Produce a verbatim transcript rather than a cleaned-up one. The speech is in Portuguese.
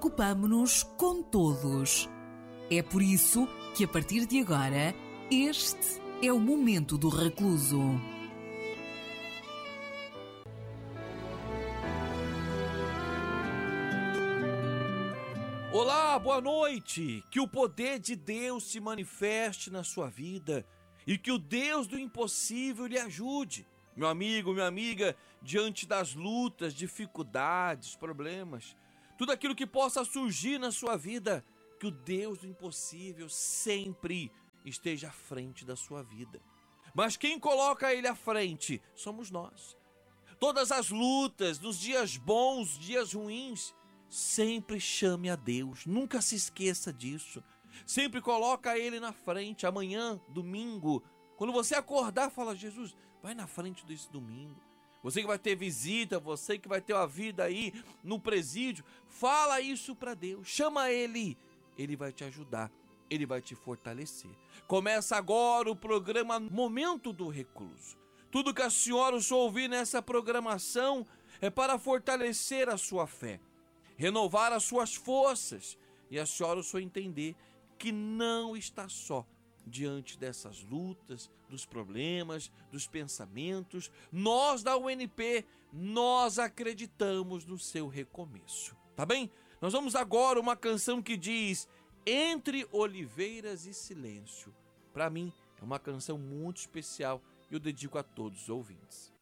Ocupamo-nos com todos. É por isso que, a partir de agora, este é o Momento do Recluso. Olá, boa noite! Que o poder de Deus se manifeste na sua vida e que o Deus do impossível lhe ajude. Meu amigo, minha amiga, diante das lutas, dificuldades, problemas, tudo aquilo que possa surgir na sua vida, que o Deus do impossível sempre esteja à frente da sua vida. Mas quem coloca Ele à frente somos nós. Todas as lutas, nos dias bons, dias ruins, sempre chame a Deus, nunca se esqueça disso. Sempre coloca Ele na frente. Amanhã, domingo, quando você acordar, fala: Jesus, vai na frente desse domingo. Você que vai ter visita, você que vai ter uma vida aí no presídio, fala isso para Deus, chama Ele, Ele vai te ajudar, Ele vai te fortalecer. Começa agora o programa Momento do Recluso. Tudo que a senhora o senhor ouvir nessa programação é para fortalecer a sua fé, renovar as suas forças e a senhora o senhor entender que não está só diante dessas lutas, dos problemas, dos pensamentos. Nós da U N P, nós acreditamos no seu recomeço, tá bem? Nós vamos agora uma canção que diz Entre Oliveiras e Silêncio. Para mim é uma canção muito especial e eu dedico a todos os ouvintes.